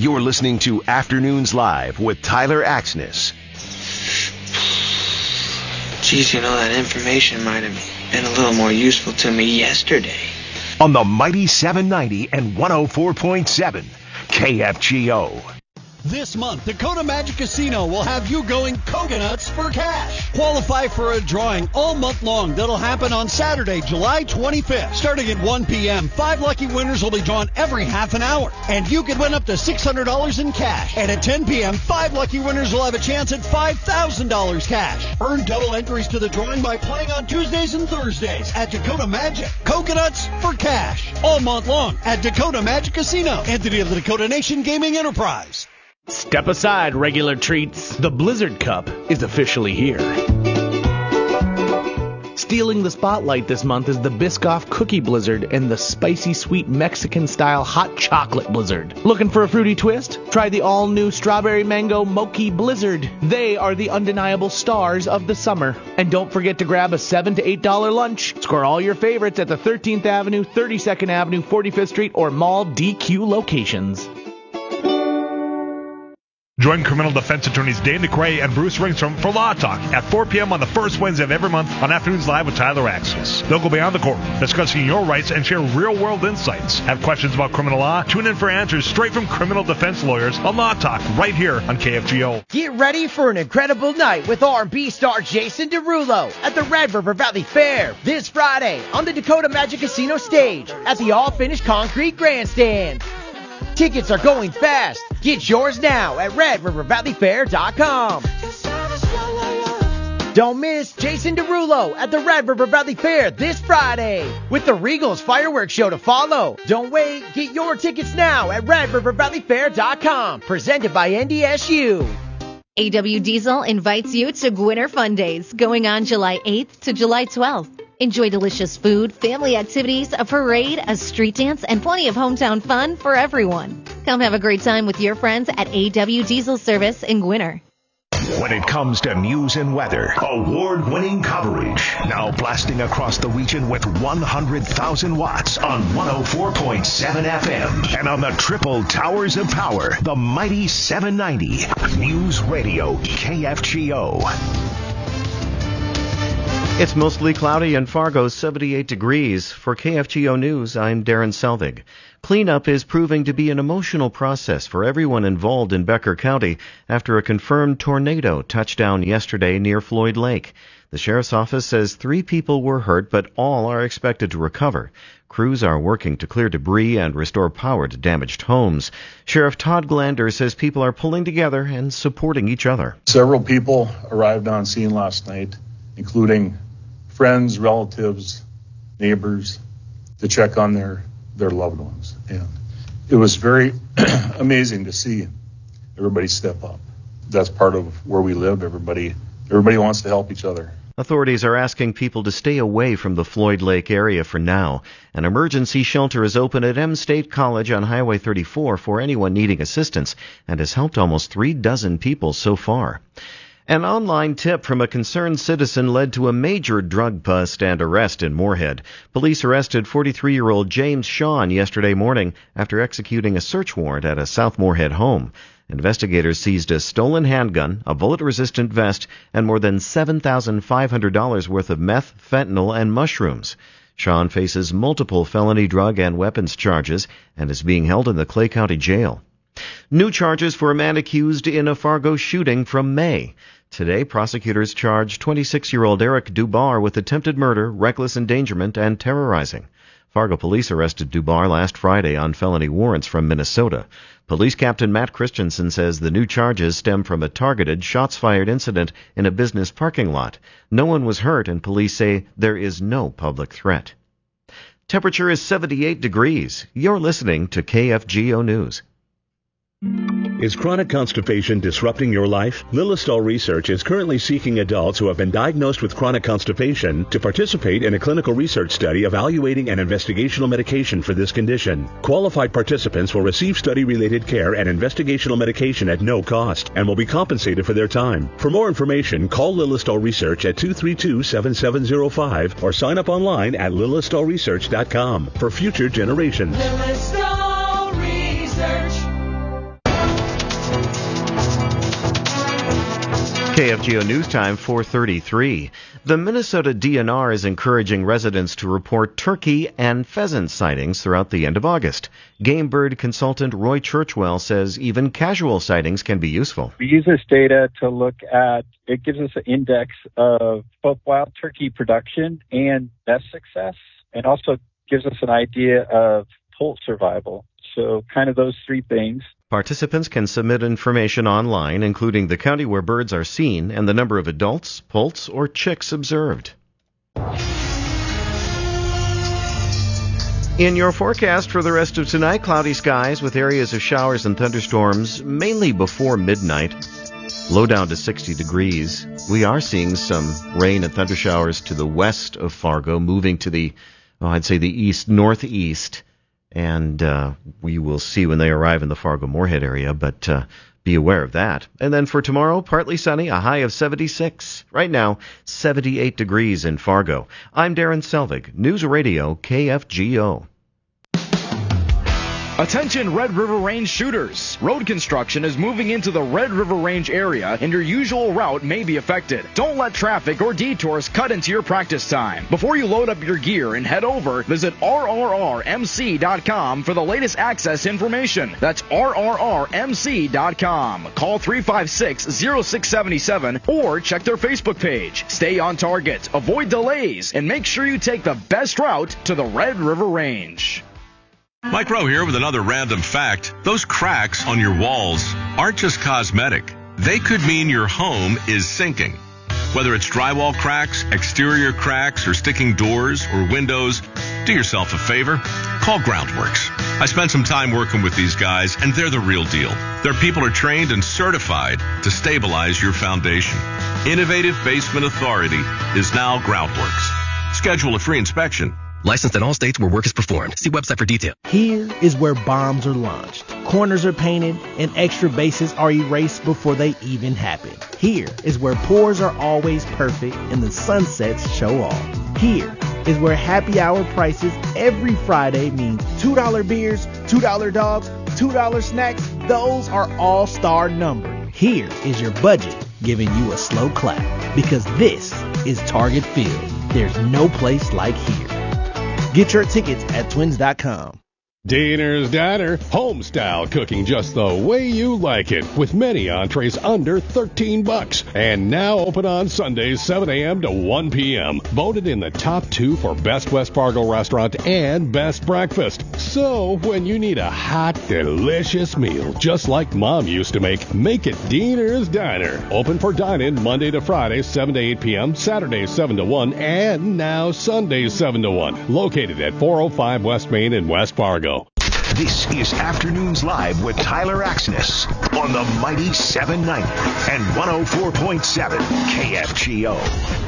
You're listening to Afternoons Live with Tyler Axness. Geez, that information might have been a little more useful to me yesterday. On the mighty 790 and 104.7 KFGO. This month, Dakota Magic Casino will have you going coconuts for cash. Qualify for a drawing all month long that'll happen on Saturday, July 25th. Starting at 1 p.m., 5 lucky winners will be drawn every half an hour. And you could win up to $600 in cash. And at 10 p.m., 5 lucky winners will have a chance at $5,000 cash. Earn double entries to the drawing by playing on Tuesdays and Thursdays at Dakota Magic. Coconuts for cash. All month long at Dakota Magic Casino. Entity of the Dakota Nation Gaming Enterprise. Step aside, regular treats. The Blizzard Cup is officially here. Stealing the spotlight this month is the Biscoff Cookie Blizzard and the Spicy Sweet Mexican-style Hot Chocolate Blizzard. Looking for a fruity twist? Try the all-new Strawberry Mango Mochi Blizzard. They are the undeniable stars of the summer. And don't forget to grab a $7 to $8 lunch. Score all your favorites at the 13th Avenue, 32nd Avenue, 45th Street, or Mall DQ locations. Join criminal defense attorneys Dane DeCray and Bruce Ringstrom for Law Talk at 4 p.m. on the first Wednesday of every month on Afternoons Live with Tyler Axis. They'll go beyond the courtroom, discussing your rights and share real-world insights. Have questions about criminal law? Tune in for answers straight from criminal defense lawyers on Law Talk right here on KFGO. Get ready for an incredible night with R&B star Jason Derulo at the Red River Valley Fair this Friday on the Dakota Magic Casino stage at the all-finished concrete grandstand. Tickets are going fast. Get yours now at RedRiverValleyFair.com. Don't miss Jason Derulo at the Red River Valley Fair this Friday with the Regals fireworks show to follow. Don't wait. Get your tickets now at RedRiverValleyFair.com. Presented by NDSU. AW Diesel invites you to Gwinner Fun Days going on July 8th to July 12th. Enjoy delicious food, family activities, a parade, a street dance, and plenty of hometown fun for everyone. Come have a great time with your friends at AW Diesel Service in Gwinner. When it comes to news and weather, award-winning coverage. Now blasting across the region with 100,000 watts on 104.7 FM. And on the triple towers of power, the mighty 790 News Radio KFGO. It's mostly cloudy in Fargo, 78 degrees. For KFGO News, I'm Darren Selvig. Cleanup is proving to be an emotional process for everyone involved in Becker County after a confirmed tornado touched down yesterday near Floyd Lake. The sheriff's office says 3 people were hurt, but all are expected to recover. Crews are working to clear debris and restore power to damaged homes. Sheriff Todd Glander says people are pulling together and supporting each other. Several people arrived on scene last night, including friends, relatives, neighbors, to check on their loved ones. And it was very amazing to see everybody step up. That's part of where we live. Everybody wants to help each other. Authorities are asking people to stay away from the Floyd Lake area for now. An emergency shelter is open at M State College on Highway 34 for anyone needing assistance and has helped almost 36 people so far. An online tip from a concerned citizen led to a major drug bust and arrest in Moorhead. Police arrested 43-year-old James Shawn yesterday morning after executing a search warrant at a South Moorhead home. Investigators seized a stolen handgun, a bullet-resistant vest, and more than $7,500 worth of meth, fentanyl, and mushrooms. Shawn faces multiple felony drug and weapons charges and is being held in the Clay County Jail. New charges for a man accused in a Fargo shooting from May. Today, prosecutors charged 26-year-old Eric Dubar with attempted murder, reckless endangerment, and terrorizing. Fargo police arrested Dubar last Friday on felony warrants from Minnesota. Police Captain Matt Christensen says the new charges stem from a targeted, shots-fired incident in a business parking lot. No one was hurt, and police say there is no public threat. Temperature is 78 degrees. You're listening to KFGO News. Is chronic constipation disrupting your life? Lilistol Research is currently seeking adults who have been diagnosed with chronic constipation to participate in a clinical research study evaluating an investigational medication for this condition. Qualified participants will receive study-related care and investigational medication at no cost and will be compensated for their time. For more information, call Lilistol Research at 232-7705 or sign up online at lilistolresearch.com for future generations. Lilistol Research. KFGO News Time, 4:33. The Minnesota DNR is encouraging residents to report turkey and pheasant sightings throughout the end of August. Game bird consultant Roy Churchwell says even casual sightings can be useful. We use this data to look at, it gives us an index of both wild turkey production and nest success, and also gives us an idea of poult survival. So kind of those three things. Participants can submit information online, including the county where birds are seen and the number of adults, poults, or chicks observed. In your forecast for the rest of tonight, cloudy skies with areas of showers and thunderstorms, mainly before midnight. Low down to 60 degrees. We are seeing some rain and thunder showers to the west of Fargo, moving to the, I'd say the east-northeast. And we will see when they arrive in the Fargo-Moorhead area, but be aware of that. And then for tomorrow, partly sunny, a high of 76. Right now, 78 degrees in Fargo. I'm Darren Selvig, News Radio KFGO. Attention Red River Range shooters. Road construction is moving into the Red River Range area and your usual route may be affected. Don't let traffic or detours cut into your practice time. Before you load up your gear and head over, visit rrrmc.com for the latest access information. That's rrrmc.com. Call 356-0677 or check their Facebook page. Stay on target, avoid delays, and make sure you take the best route to the Red River Range. Mike Rowe here with another random fact. Those cracks on your walls aren't just cosmetic. They could mean your home is sinking. Whether it's drywall cracks, exterior cracks, or sticking doors or windows, do yourself a favor. Call Groundworks. I spent some time working with these guys, and they're the real deal. Their people are trained and certified to stabilize your foundation. Innovative Basement Authority is now Groundworks. Schedule a free inspection. Licensed in all states where work is performed. See website for detail. Here is where bombs are launched, corners are painted, and extra bases are erased before they even happen. Here is where pours are always perfect and the sunsets show off. Here is where happy hour prices every Friday mean $2 beers, $2 dogs, $2 snacks. Those are all-star numbered. Here is your budget giving you a slow clap, because this is Target Field. There's no place like here. Get your tickets at twins.com. Diener's Diner, home-style cooking just the way you like it, with many entrees under $13. And now open on Sundays, 7 a.m. to 1 p.m. Voted in the top 2 for Best West Fargo Restaurant and Best Breakfast. So, when you need a hot, delicious meal, just like Mom used to make it Diener's Diner. Open for dine-in Monday to Friday, 7 to 8 p.m., Saturdays, 7 to 1, and now Sundays, 7 to 1. Located at 405 West Main in West Fargo. This is Afternoons Live with Tyler Axness on the mighty 790 and 104.7 KFGO.